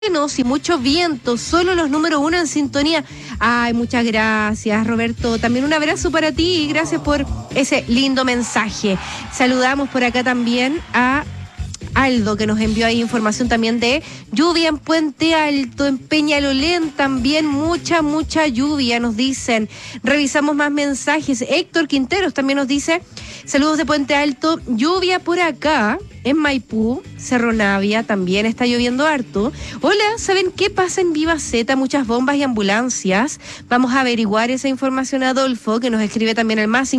y mucho viento, solo los número 1 en sintonía. Ay, muchas gracias, Roberto. También un abrazo para ti y gracias por ese lindo mensaje. Saludamos por acá también a Aldo, que nos envió ahí información también de lluvia en Puente Alto, en Peñalolén también, mucha lluvia, nos dicen. Revisamos más mensajes. Héctor Quinteros también nos dice, saludos de Puente Alto, lluvia por acá, en Maipú, Cerro Navia, también está lloviendo harto. Hola, ¿saben qué pasa en Viva Zeta? Muchas bombas y ambulancias. Vamos a averiguar esa información, Adolfo, que nos escribe también al más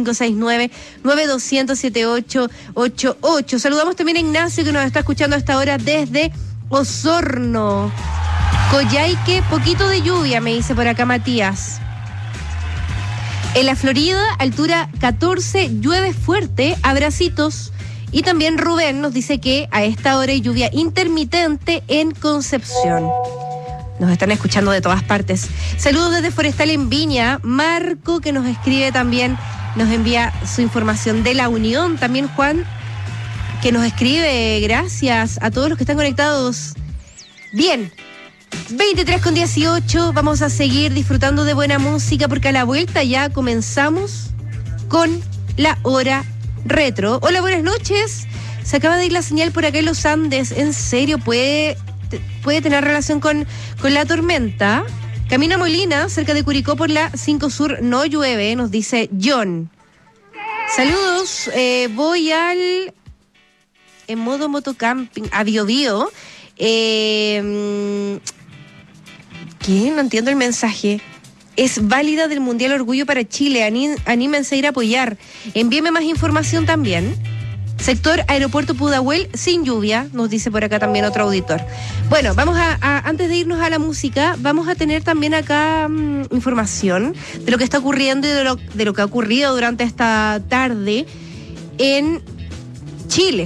569-9200-7888. Saludamos también a Ignacio, que nos está escuchando a esta hora desde Osorno. Coyhaique, poquito de lluvia, me dice por acá Matías. En la Florida, altura 14, llueve fuerte, abracitos. Y también Rubén nos dice que a esta hora hay lluvia intermitente en Concepción. Nos están escuchando de todas partes. Saludos desde Forestal en Viña. Marco, que nos escribe también, nos envía su información de La Unión. También Juan, que nos escribe. Gracias a todos los que están conectados. Bien, 23:18. Vamos a seguir disfrutando de buena música porque a la vuelta ya comenzamos con la hora retro. Hola, buenas noches. Se acaba de ir la señal por acá en los Andes. ¿En serio puede tener relación con la tormenta? Camino a Molina, cerca de Curicó por la 5 Sur, no llueve, nos dice John. Saludos. Voy en modo motocamping a Biobío. ¿Qué? No entiendo el mensaje. Es válida del Mundial Orgullo para Chile. Anímense a ir a apoyar. Envíeme más información también. Sector Aeropuerto Pudahuel sin lluvia, nos dice por acá también otro auditor. Bueno, vamos antes de irnos a la música, vamos a tener también acá información de lo que está ocurriendo y de lo que ha ocurrido durante esta tarde en Chile.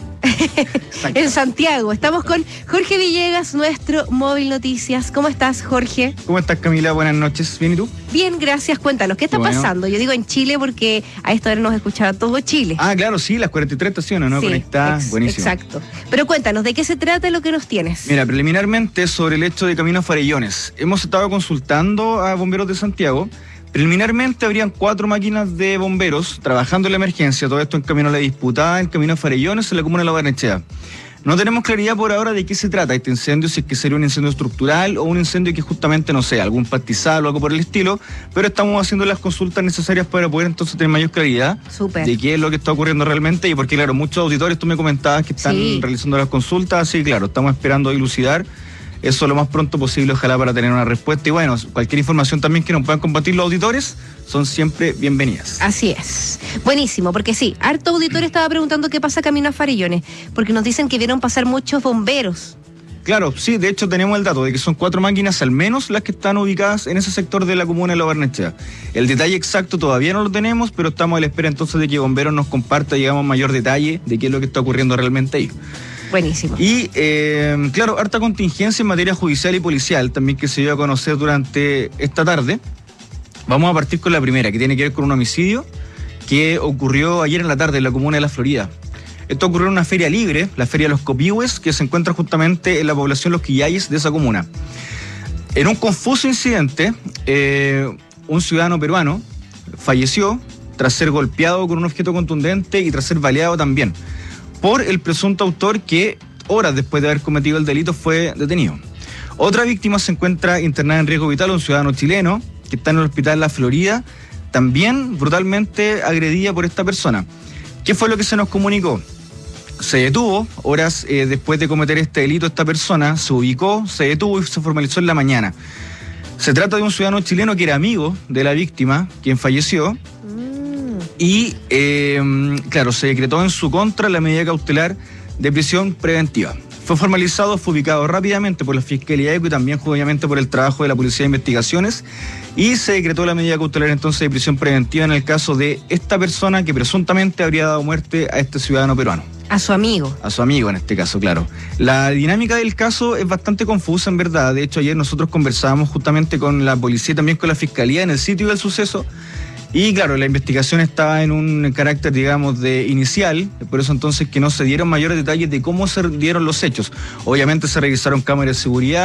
En Santiago. Estamos con Jorge Villegas, nuestro Móvil Noticias. ¿Cómo estás, Jorge? ¿Cómo estás, Camila? Buenas noches. ¿Bien y tú? Bien, gracias. Cuéntanos, ¿qué está pasando? Yo digo en Chile porque a esta hora nos escuchaba todo Chile. Ah, claro, sí, las 43 estaciones, ¿no? Sí, conectadas, buenísimo. Exacto. Pero cuéntanos, ¿de qué se trata lo que nos tienes? Mira, preliminarmente sobre el hecho de Camino a Farellones. Hemos estado consultando a bomberos de Santiago. Preliminarmente habrían 4 máquinas de bomberos trabajando en la emergencia, todo esto en Camino a la Disputada, en Camino a Farellones, en la comuna de La Barnechea. No tenemos claridad por ahora de qué se trata este incendio, si es que sería un incendio estructural o un incendio que justamente, no sé, algún pastizal o algo por el estilo, pero estamos haciendo las consultas necesarias para poder entonces tener mayor claridad de qué es lo que está ocurriendo realmente, y porque claro, muchos auditores, tú me comentabas que están realizando las consultas, sí, claro, estamos esperando dilucidar eso lo más pronto posible, ojalá, para tener una respuesta. Y bueno, cualquier información también que nos puedan compartir los auditores son siempre bienvenidas. Así es. Buenísimo, porque sí, harto auditor estaba preguntando qué pasa Camino a Farellones, porque nos dicen que vieron pasar muchos bomberos. Claro, sí, de hecho tenemos el dato de que son 4 máquinas al menos las que están ubicadas en ese sector de la comuna de La Barnechea. El detalle exacto todavía no lo tenemos, pero estamos a la espera entonces de que bomberos nos comparta, digamos, mayor detalle de qué es lo que está ocurriendo realmente ahí. Buenísimo. Y, claro, harta contingencia en materia judicial y policial, también que se dio a conocer durante esta tarde. Vamos a partir con la primera, que tiene que ver con un homicidio que ocurrió ayer en la tarde en la comuna de La Florida. Esto ocurrió en una feria libre, la Feria de los Copihues, que se encuentra justamente en la población Los Quillayes de esa comuna. En un confuso incidente, un ciudadano peruano falleció tras ser golpeado con un objeto contundente y tras ser baleado también por el presunto autor, que horas después de haber cometido el delito fue detenido. Otra víctima se encuentra internada en riesgo vital, un ciudadano chileno que está en el hospital La Florida, también brutalmente agredida por esta persona. ¿Qué fue lo que se nos comunicó? Se detuvo horas después de cometer este delito esta persona, se ubicó, se detuvo y se formalizó en la mañana. Se trata de un ciudadano chileno que era amigo de la víctima, quien falleció. Y, claro, se decretó en su contra la medida cautelar de prisión preventiva. Fue formalizado, fue ubicado rápidamente por la Fiscalía ECO y también obviamente por el trabajo de la Policía de Investigaciones, y se decretó la medida cautelar entonces de prisión preventiva en el caso de esta persona que presuntamente habría dado muerte a este ciudadano peruano. A su amigo. A su amigo en este caso, claro. La dinámica del caso es bastante confusa, en verdad. De hecho, ayer nosotros conversábamos justamente con la policía y también con la Fiscalía en el sitio del suceso. Y claro, la investigación estaba en un carácter, digamos, de inicial, por eso entonces que no se dieron mayores detalles de cómo se dieron los hechos. Obviamente se revisaron cámaras de seguridad,